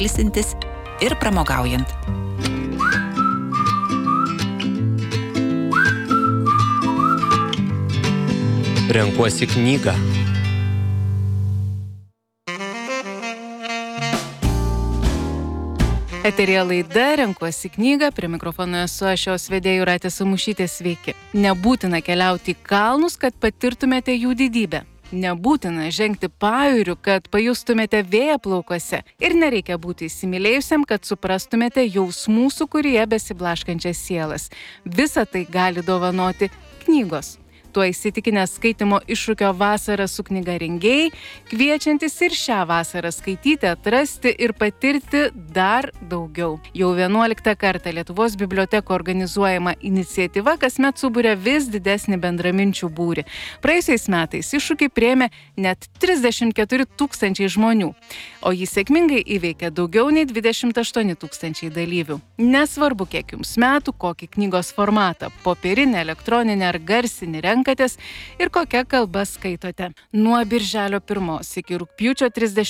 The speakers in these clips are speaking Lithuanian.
ilsintis ir pramogaujant. Renkuosi knygą. Eteryje laida Renkuosi knygą, prie mikrofono esu aš jos vedėja Jūratė Samušytė, sveiki. Nebūtina keliauti į kalnus, kad patirtumėte jų didybę. Nebūtina žengti pajūriu, kad pajustumėte vėją plaukose. Ir nereikia būti įsimylėjusiam, kad suprastumėte jausmų sūkuryje besiblaškančias sielas. Visa tai gali dovanoti knygos. Tuo įsitikinę skaitymo iššūkio vasarą su knyga rengėjai, kviečiantis ir šią vasarą skaityti, atrasti ir patirti dar daugiau. Jau 11 kartą Lietuvos bibliotekų organizuojama iniciatyva kasmet suburia vis didesnį bendraminčių būrį. Praėjusiais metais iššūkį priėmė net 34 000 žmonių, o jį sėkmingai įveikė daugiau nei 28 000 dalyvių. Nesvarbu, kiek jums metų, kokį knygos formatą – popierinį, elektroninį ar garsinį renkatės ir kokia kalba skaitote. Nuo birželio 1 iki rugpjūčio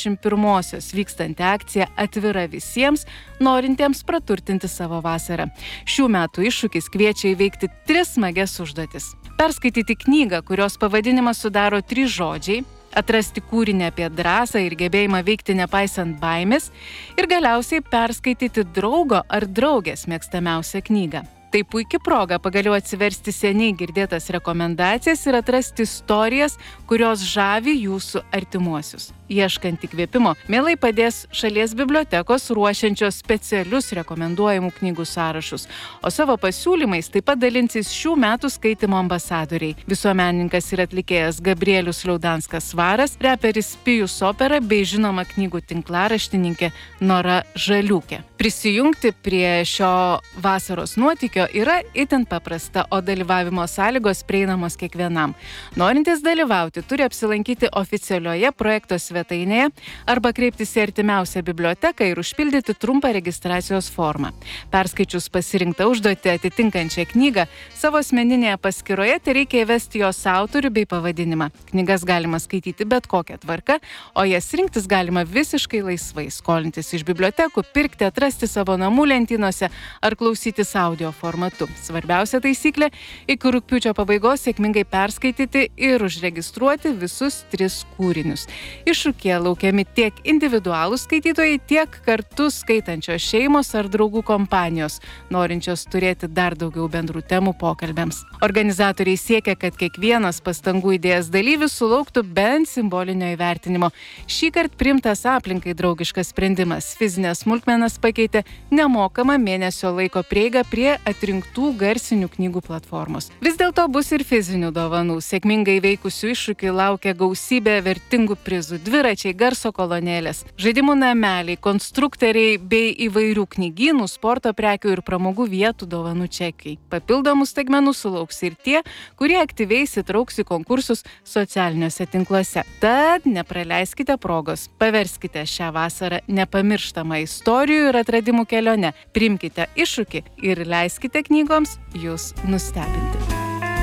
31 vykstanti akcija atvira visiems, norintiems praturtinti savo vasarą. Šių metų iššūkis kviečia įveikti 3 smagias užduotis. Perskaityti knygą, kurios pavadinimas sudaro 3 žodžiai, atrasti kūrinį apie drąsą ir gebėjimą veikti nepaisant baimės ir galiausiai perskaityti draugo ar draugės mėgstamiausią knygą. Tai puikia proga pagaliau atsiversti seniai girdėtas rekomendacijas ir atrasti istorijas, kurios žavi jūsų artimuosius. Ieškant įkvėpimo, mielai padės šalies bibliotekos ruošiančios specialius rekomenduojamų knygų sąrašus, o savo pasiūlymais taip pat dalinsis šių metų skaitymo ambasadoriai. Visuomenininkas ir atlikėjas Gabrielius Liaudanskas Svaras, reperis Pijus Opera bei žinoma knygų tinklaraštininkė Nora Žaliūkė. Prisijungti prie šio vasaros nuotykio yra itin paprasta, o dalyvavimo sąlygos prieinamos kiekvienam. Norintys dalyvauti turi apsilankyti oficialioje projekto svetainėje arba kreiptis į artimiausią biblioteką ir užpildyti trumpą registracijos formą. Perskaičius pasirinktą užduotį atitinkančią knygą, savo asmeninėje paskyroje tereikia įvesti jos autorių bei pavadinimą. Knygas galima skaityti bet kokią tvarką, o jas rinktis galima visiškai laisvai, skolintis iš bibliotekų, pirkti, atrasti savo namų lentynose ar klausytis audio formatu. Svarbiausia taisyklė – iki rugpjūčio pabaigos sėkmingai perskaityti ir užregistruoti visus 3 kūrinius. Iššūkyje laukiami tiek individualūs skaitytojai, tiek kartu skaitančios šeimos ar draugų kompanijos, norinčios turėti dar daugiau bendrų temų pokalbiams. Organizatoriai siekia, kad kiekvienas pastangų idėjas dalyvis sulauktų bent simbolinio įvertinimo. Šįkart priimtas aplinkai draugiškas sprendimas. Fizinės smulkmenas pakeitė nemokamą mėnesio laiko prieigą prie atrinktų garsinių knygų platformos. Vis dėlto bus ir fizinių dovanų. Sėkmingai veikusių iššūkių laukia gausybė vertingų prizų, dviračiai, garso kolonėlės, žaidimų nameliai, konstruktoriai bei įvairių knygynų, sporto prekių ir pramogų vietų dovanų čekiai. Papildomų staigmenų sulauks ir tie, kurie aktyviai įsitrauks į konkursus socialiniuose tinkluose. Tad nepraleiskite progos. Paverskite šią vasarą nepamirštamą istorijų ir atradimų kelionę. Priimkite iššūkį ir leiskite knygoms jūs nustebinti.